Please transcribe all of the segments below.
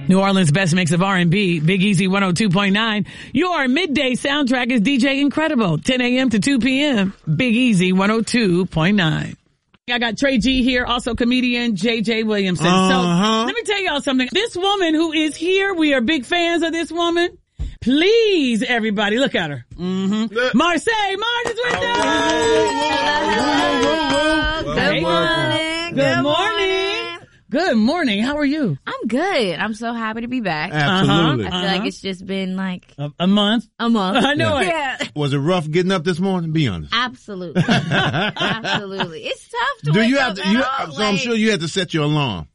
New Orleans' best mix of R&B, Big Easy 102.9. Your midday soundtrack is DJ Incredible, 10 a.m. to 2 p.m. Big Easy 102.9. I got Trey G here, also comedian JJ Williamson. So let me tell y'all something. This woman who is here, we are big fans of this woman. Please, everybody, look at her. Marseille Martin is with us. Good morning. Good morning. Good morning. How are you? I'm good. I'm so happy to be back. Absolutely. I feel like it's just been like a month. A month. I know it. Yeah. Was it rough getting up this morning? Be honest. Absolutely. Absolutely. It's tough to wake up at all. So I'm sure you had to set your alarm.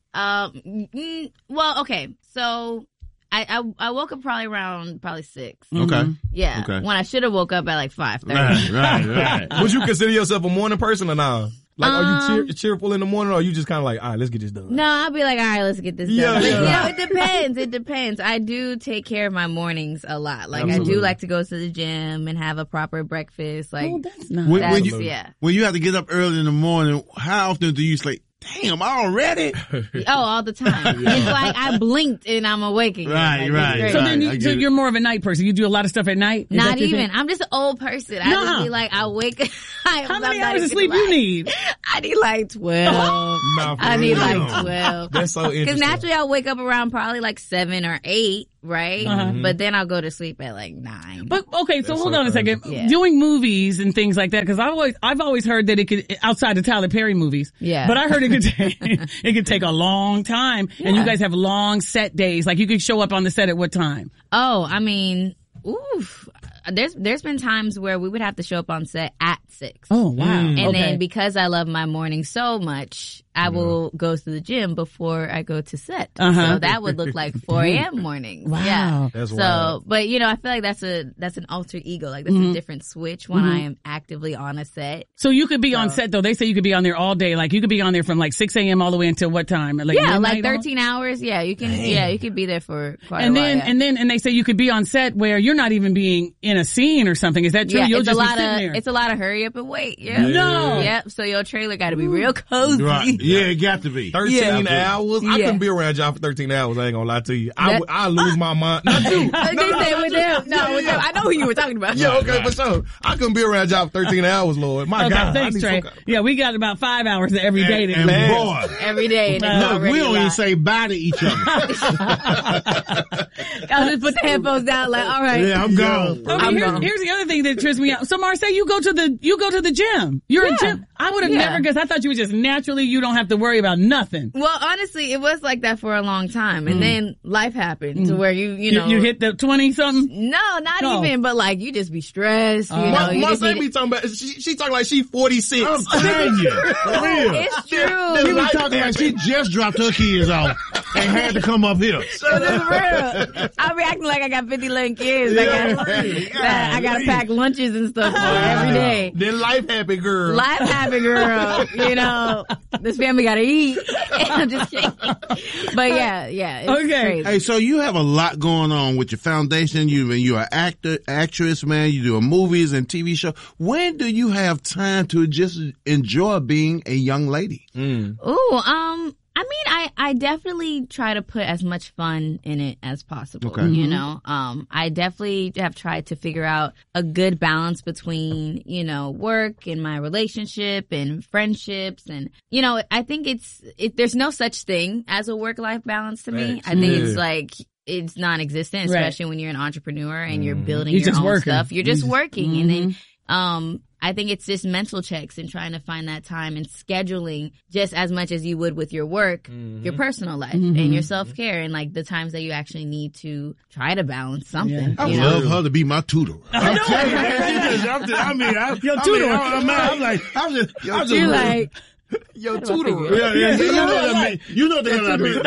Well, okay. So I woke up probably 6. Okay. Yeah. Okay. When I should have woke up at like 5:30. Right. Would you consider yourself a morning person or not? Like, are you cheerful in the morning, or are you just kind of like, all right, let's get this done? No, I'll be like, all right, let's get this done. But, it depends. It depends. I do take care of my mornings a lot. Like, Absolutely. I do like to go to the gym and have a proper breakfast. Like, that's nice. When you have to get up early in the morning, how often do you say, damn, already? all the time. It's like I blinked and I'm awake again. Right, like, right. it's great. So then you're more of a night person. You do a lot of stuff at night? Is Not that your even. thing? I'm just an old person. I just be like, I wake How many hours of sleep you need? I need like 12. I need like 12. That's so interesting. Because naturally I'll wake up around probably like 7 or 8, right? But then I'll go to sleep at like 9. But okay, so hold on a second. Yeah. Doing movies and things like that, because I've always heard that it could, outside of Tyler Perry movies. Yeah. But I heard it could take a long time, and you guys have long set days. Like you could show up on the set at what time? Oh, I mean, oof. There's been times where we would have to show up on set at 6. Oh wow! And then because I love my morning so much, I will go to the gym before I go to set. So that would look like 4 a.m. mornings. Wow. Yeah. That's so, wild. but I feel like that's an alter ego. Like that's a different switch when I am actively on a set. So you could be on set though. They say you could be on there all day. Like you could be on there from like 6 a.m. all the way until what time? Like Like 13 hours. Yeah, you can. Yeah, you could be there for quite a while. And they say you could be on set where you're not even being in a scene or something. Is that true? Yeah, You'll it's just a be lot sitting of there. it's a lot of hurry up and wait. Yeah. No. Yep. So your trailer got to be real cozy. Right. Yeah, it got to be. 13 hours? I Yeah. couldn't be around y'all for 13 hours. I ain't gonna lie to you. I lose my mind. Not you. They say with them. No, with them. I know who you were talking about. Yeah, okay, for sure. I couldn't be around y'all for 13 hours, Lord. My Okay, God. thanks, Trey. Yeah, we got about 5 hours every day. And boy, Every day. And it's look, already we don't even live. say bye to each other. I'll just put the headphones down like, all right. Yeah, I'm gone. Okay, here's the other thing that trips me out. So Marseille, you go to the gym. You're a gym. I would have never guessed. I thought you were just naturally, you don't have to worry about nothing. Well, honestly, it was like that for a long time. And then life happened to where you know. You hit the 20 something? No, not even, but like you just be stressed. You know, you just Marseille need be talking about, she talking like she 46. I'm telling you. For real. It's true. She was talking like she just dropped her kids off and had to come up here. It's real. I'll be acting like I got 50 kids. I gotta pack lunches and stuff for every day. Then life happened, girl. Life happened, girl. You know, this family gotta eat. I'm just kidding. But yeah, it's crazy. Hey, so you have a lot going on with your foundation. You're an actress, man. You do movies and TV show. When do you have time to just enjoy being a young lady? I mean, I definitely try to put as much fun in it as possible, you know. I definitely have tried to figure out a good balance between, work and my relationship and friendships. And, I think there's no such thing as a work-life balance to me. I think it's like, it's non-existent, especially when you're an entrepreneur and you're building your own stuff. You're just working. And then, I think it's just mental checks and trying to find that time and scheduling just as much as you would with your work, your personal life and your self-care and like the times that you actually need to try to balance something. I would love her to be my tutor. I'm telling you, your tutor. You're like, Yo, tutor. Yeah, you know what I mean. You know the hell I mean.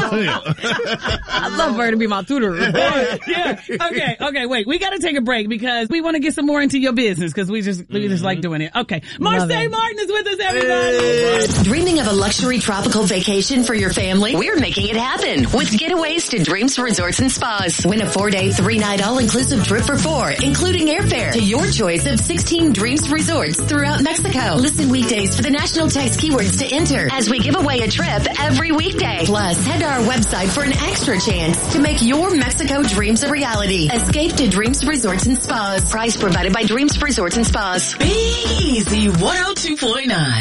I love her to be my tutor. Yeah. Okay, wait. We gotta take a break because we want to get some more into your business because we just like doing it. Okay. Marseille Martin is with us, everybody. Dreaming of a luxury tropical vacation for your family? We're making it happen with Getaways to Dreams Resorts and Spas. Win a 4-day, 3-night all-inclusive trip for 4, including airfare to your choice of 16 Dreams Resorts throughout Mexico. Listen weekdays for the national text those keywords to enter as we give away a trip every weekday. Plus, head to our website for an extra chance to make your Mexico dreams a reality. Escape to Dreams Resorts and Spas. Price provided by Dreams Resorts and Spas. Big Easy 102.9.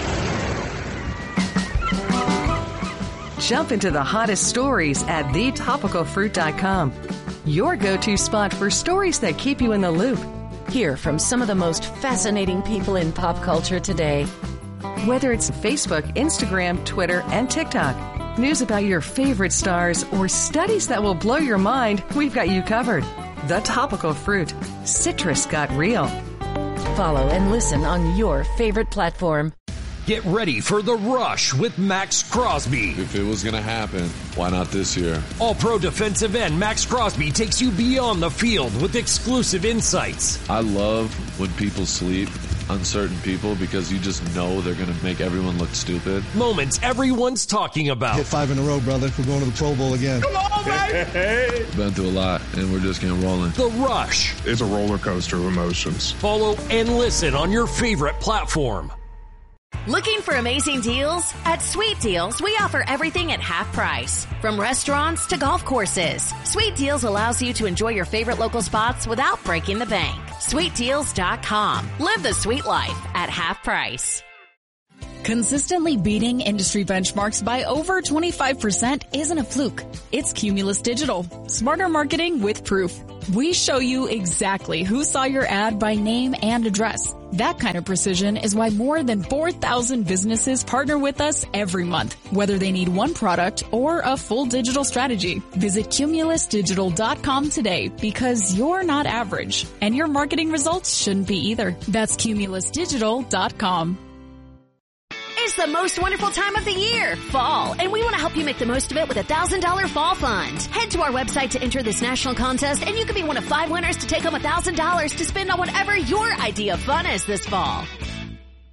Jump into the hottest stories at thetopicalfruit.com. Your go-to spot for stories that keep you in the loop. Hear from some of the most fascinating people in pop culture today. Whether it's Facebook, Instagram, Twitter, and TikTok, news about your favorite stars, or studies that will blow your mind, we've got you covered. The Topical Fruit. Citrus got real. Follow and listen on your favorite platform. Get ready for The Rush with Max Crosby. If it was going to happen, why not this year? All-pro defensive end Max Crosby takes you beyond the field with exclusive insights. I love when people sleep, uncertain people, because you just know they're going to make everyone look stupid. Moments everyone's talking about. Hit 5 in a row, brother. We're going to the Pro Bowl again. Come on, baby! Been through a lot, and we're just getting rolling. The Rush. It's a roller coaster of emotions. Follow and listen on your favorite platform. Looking for amazing deals? At Sweet Deals, we offer everything at half price. From restaurants to golf courses, Sweet Deals allows you to enjoy your favorite local spots without breaking the bank. SweetDeals.com. Live the sweet life at half price. Consistently beating industry benchmarks by over 25% isn't a fluke. It's Cumulus Digital. Smarter marketing with proof. We show you exactly who saw your ad by name and address. That kind of precision is why more than 4,000 businesses partner with us every month, whether they need one product or a full digital strategy. Visit CumulusDigital.com today because you're not average, and your marketing results shouldn't be either. That's CumulusDigital.com. It's the most wonderful time of the year, fall, and we want to help you make the most of it with a $1,000 fall fund. Head to our website to enter this national contest, and you could be one of 5 winners to take home $1,000 to spend on whatever your idea of fun is this fall.